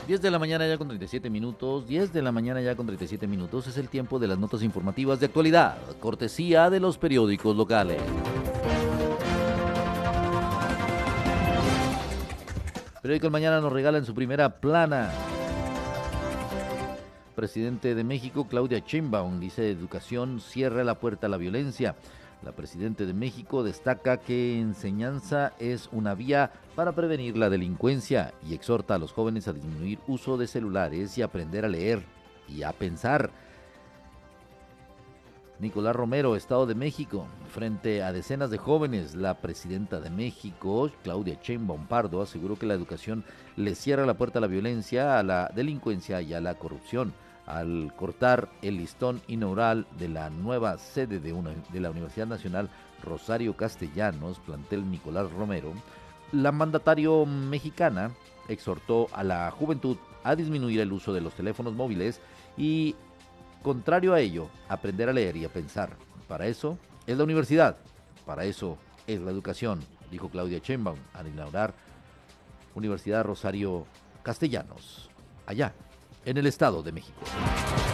10 de la mañana ya con 37 minutos, 10 de la mañana ya con 37 minutos es el tiempo de las notas informativas de actualidad, cortesía de los periódicos locales. Periódico El Mañana nos regala en su primera plana. Presidente de México, Claudia Sheinbaum, dice: educación cierra la puerta a la violencia. La Presidenta de México destaca que enseñanza es una vía para prevenir la delincuencia y exhorta a los jóvenes a disminuir uso de celulares y aprender a leer y a pensar. Nicolás Romero, Estado de México, frente a decenas de jóvenes, la Presidenta de México, Claudia Sheinbaum Pardo, aseguró que la educación le cierra la puerta a la violencia, a la delincuencia y a la corrupción. Al cortar el listón inaugural de la nueva sede de la Universidad Nacional Rosario Castellanos, plantel Nicolás Romero, la mandatario mexicana exhortó a la juventud a disminuir el uso de los teléfonos móviles y, contrario a ello, aprender a leer y a pensar. Para eso es la universidad, para eso es la educación, dijo Claudia Sheinbaum al inaugurar Universidad Rosario Castellanos, allá en el Estado de México.